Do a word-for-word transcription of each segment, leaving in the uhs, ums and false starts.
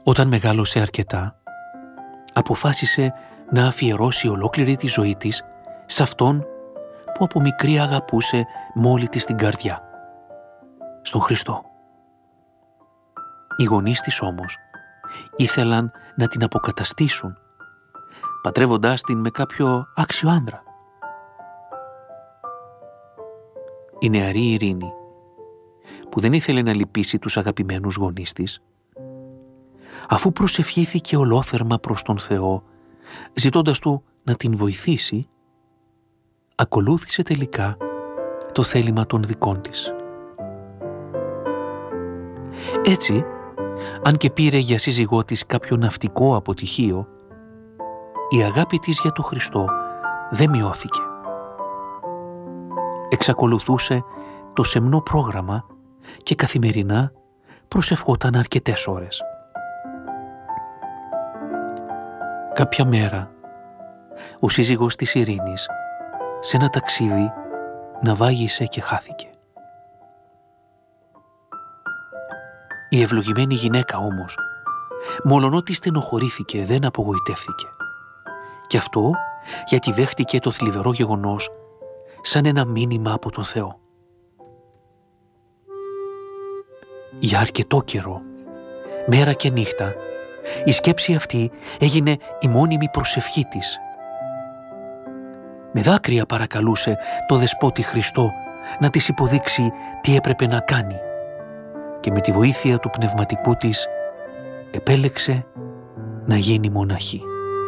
Όταν μεγάλωσε αρκετά, αποφάσισε να αφιερώσει ολόκληρη τη ζωή της σε αυτόν που από μικρή αγαπούσε με όλη της την καρδιά, στον Χριστό. Οι γονείς της όμως ήθελαν να την αποκαταστήσουν, παντρεύοντάς την με κάποιο άξιο άνδρα. Η νεαρή Ειρήνη, που δεν ήθελε να λυπήσει τους αγαπημένους γονείς της, αφού προσευχήθηκε ολόθερμα προς τον Θεό, ζητώντας του να την βοηθήσει, ακολούθησε τελικά το θέλημα των δικών της. Έτσι, αν και πήρε για σύζυγό της κάποιο ναυτικό αποτυχίο, η αγάπη της για τον Χριστό δεν μειώθηκε. Εξακολουθούσε το σεμνό πρόγραμμα και καθημερινά προσευχόταν αρκετές ώρες. Κάποια μέρα, ο σύζυγος της Ειρήνης σε ένα ταξίδι ναυάγησε και χάθηκε. Η ευλογημένη γυναίκα όμως, μολονότι στενοχωρήθηκε, δεν απογοητεύθηκε. Και αυτό γιατί δέχτηκε το θλιβερό γεγονός σαν ένα μήνυμα από τον Θεό. Για αρκετό καιρό, μέρα και νύχτα, η σκέψη αυτή έγινε η μόνιμη προσευχή της. Με δάκρυα παρακαλούσε το δεσπότη Χριστό να της υποδείξει τι έπρεπε να κάνει και με τη βοήθεια του πνευματικού της επέλεξε να γίνει μοναχή.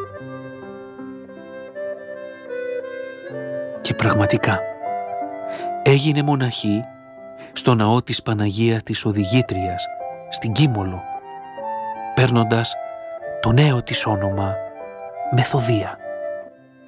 Και πραγματικά έγινε μοναχή στο ναό της Παναγίας της Οδηγήτριας στην Κίμολο, παίρνοντας το νέο της όνομα Μεθοδία.